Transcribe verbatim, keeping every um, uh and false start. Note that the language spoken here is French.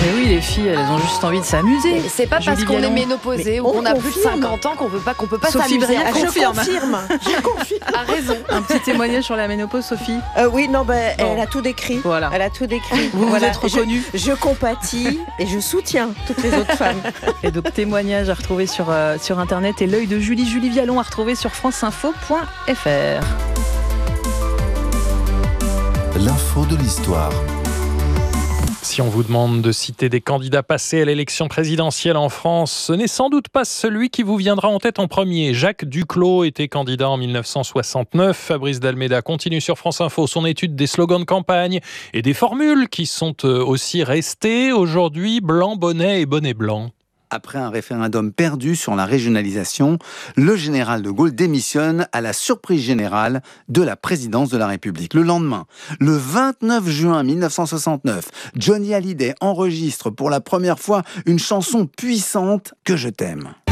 Mais oui, les filles, elles ont juste envie de s'amuser. Mais c'est pas Julie parce qu'on est Gallon. ménopausée ou on qu'on a plus de confirme. cinquante ans qu'on peut pas qu'on peut pas Sophie s'amuser. Briand à Je confirme. confirme. Je confirme. A raison. Un petit témoignage sur la ménopause, Sophie. Euh, oui, non, ben, Bon. elle a tout décrit. Voilà. Elle a tout décrit. Vous Voilà, vous êtes reconnus. Je, je compatis et je soutiens toutes les autres femmes. Et donc, témoignage à retrouver sur, euh, sur Internet et l'œil de Julie, Julie Vialon à retrouver sur franceinfo point f r. L'info de l'histoire. Si on vous demande de citer des candidats passés à l'élection présidentielle en France, ce n'est sans doute pas celui qui vous viendra en tête en premier. Jacques Duclos était candidat en mille neuf cent soixante-neuf. Fabrice Dalméda continue sur France Info son étude des slogans de campagne et des formules qui sont aussi restées aujourd'hui, blanc, bonnet et bonnet blanc. Après un référendum perdu sur la régionalisation, le général de Gaulle démissionne à la surprise générale de la présidence de la République. Le lendemain, le vingt-neuf juin mille neuf cent soixante-neuf, Johnny Hallyday enregistre pour la première fois une chanson puissante, Que je t'aime.